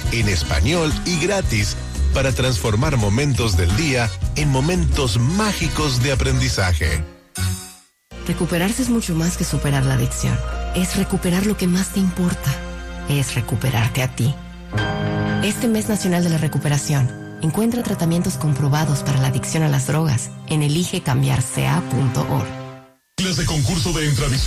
en español y gratis para transformar momentos del día en momentos mágicos de aprendizaje. Recuperarse es mucho más que superar la adicción. Es recuperar lo que más te importa. Es recuperarte a ti. Este mes nacional de la recuperación, encuentra tratamientos comprobados para la adicción a las drogas en eligecambiarca.org. Clase concurso de Entravisión.